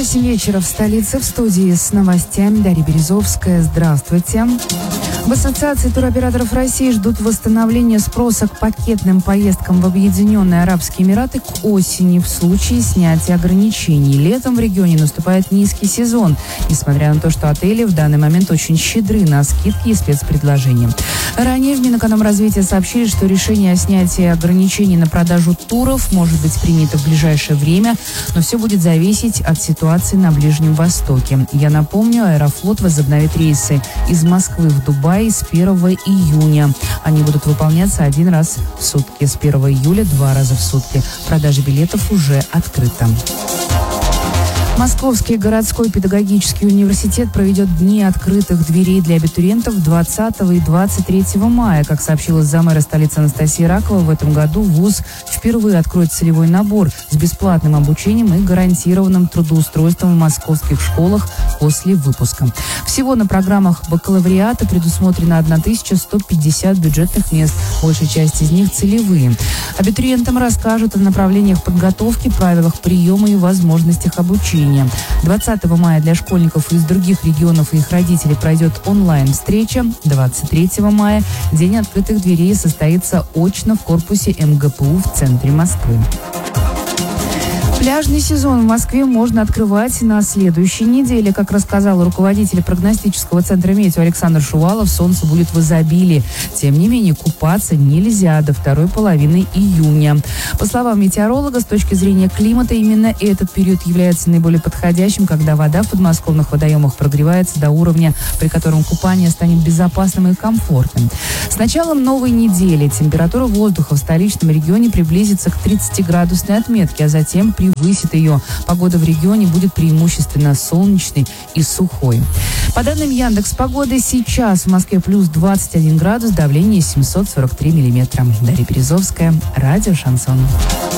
8 вечера в столице. В студии с новостями Дарья Березовская. Здравствуйте. В Ассоциации туроператоров России ждут восстановления спроса к пакетным поездкам в Объединенные Арабские Эмираты к осени в случае снятия ограничений. Летом в регионе наступает низкий сезон, несмотря на то, что отели в данный момент очень щедры на скидки и спецпредложения. Ранее в Минэкономразвития сообщили, что решение о снятии ограничений на продажу туров может быть принято в ближайшее время, но все будет зависеть от ситуации на Ближнем Востоке. Я напомню, Аэрофлот возобновит рейсы из Москвы в Дубай с 1 июня. Они будут выполняться один раз в сутки. С 1 июля 2 раза в сутки. Продажа билетов уже открыта. Московский городской педагогический университет проведет дни открытых дверей для абитуриентов 20 и 23 мая. Как сообщила замэра столицы Анастасия Ракова, в этом году вуз впервые откроет целевой набор с бесплатным обучением и гарантированным трудоустройством в московских школах после выпуска. Всего на программах бакалавриата предусмотрено 1150 бюджетных мест. Большая часть из них целевые. Абитуриентам расскажут о направлениях подготовки, правилах приема и возможностях обучения. 20 мая для школьников из других регионов и их родителей пройдет онлайн-встреча. 23 мая День открытых дверей состоится очно в корпусе МГПУ в центре Москвы. Пляжный сезон в Москве можно открывать на следующей неделе. Как рассказал руководитель прогностического центра метео Александр Шувалов, солнце будет в изобилии. Тем не менее, купаться нельзя до второй половины июня. По словам метеоролога, с точки зрения климата, именно этот период является наиболее подходящим, когда вода в подмосковных водоемах прогревается до уровня, при котором купание станет безопасным и комфортным. С началом новой недели температура воздуха в столичном регионе приблизится к 30-градусной отметке, а затем превысит ее. Погода в регионе будет преимущественно солнечной и сухой. По данным Яндекс.Погоды, сейчас в Москве плюс 21 градус, давление 743 миллиметра. Дарья Березовская, радио «Шансон».